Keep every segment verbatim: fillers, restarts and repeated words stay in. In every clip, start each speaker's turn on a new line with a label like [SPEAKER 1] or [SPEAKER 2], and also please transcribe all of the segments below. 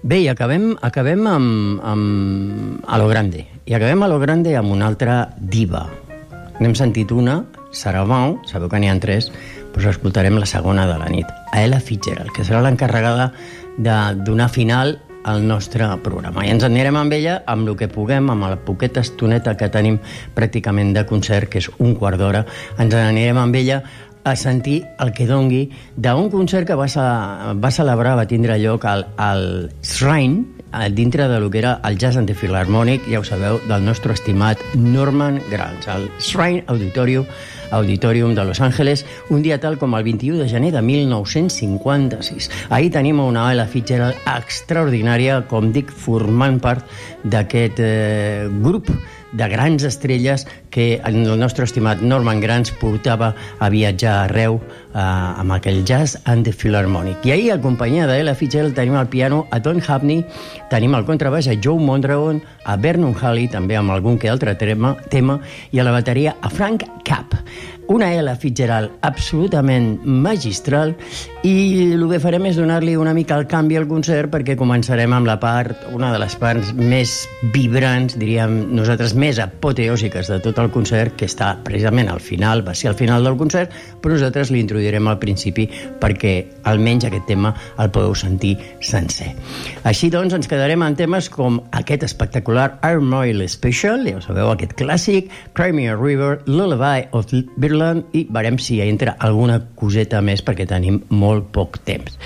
[SPEAKER 1] Bé, i acabem, acabem amb, amb a lo grande. I acabem a lo grande amb una altra diva. N'hem sentit una, Sarah Vaughan, sabeu que n'hi ha tres, però escoltarem la segona de la nit, a Ella Fitzgerald, que serà l'encarregada de donar final al nostre programa. I ens anirem amb ella amb el que puguem, amb la poqueta estoneta que tenim pràcticament de concert, que és un quart d'hora. Ens anirem amb ella a sentir el que dongui d'un concert que va, va celebrar, va tindre lloc al, al Shrine, dintre de lo que era el Jazz and the Philharmonic, ja ho sabeu, del nostre estimat Norman Granz, el Shrine Auditorium, Auditorium de Los Angeles, un dia tal com el vint-i-u de gener de mil nou-cents cinquanta-sis. Ahir tenim una Ella Fitzgerald extraordinària, com dic, formant part d'aquest eh, grup de grans estrelles que el nostre estimat Norman Granz portava a viatjar arreu eh, amb aquell Jazz and the Philharmonic. I ahir, acompanyada d'Ella Fitzgerald, tenim al piano a Don Hapney, tenim al contrabaix a Joe Mondragon, a Vernon Halley, també amb algun que altre tema, tema, i a la bateria a Frank Capp. Una Ella Fitzgerald absolutament magistral, i el que farem és donar-li una mica el canvi al concert, perquè començarem amb la part, una de les parts més vibrants, diríem nosaltres, més apoteòsiques de tot el concert, que està precisament al final, va ser al final del concert, però nosaltres l'introduirem al principi perquè almenys aquest tema el podeu sentir sencer. Així doncs ens quedarem en temes com aquest espectacular Arm Oil Special, ja ho sabeu, aquest clàssic, Crimea River, Lullaby of Birdland, i veurem si entra alguna coseta més perquè tenim molt poc temps.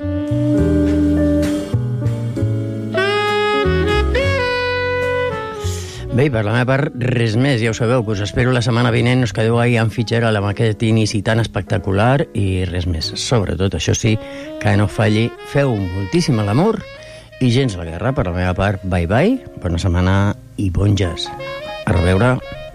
[SPEAKER 1] Bé, per la meva part, res més, ja ho sabeu, que us espero la setmana vinent, us quedeu ahir amb Fitzgerald amb aquest inici tan espectacular, i res més. Sobretot, això sí, que no falli, feu moltíssim l'amor i gens la guerra. Per la meva part, bye bye, bona setmana i bon jazz. A reveure.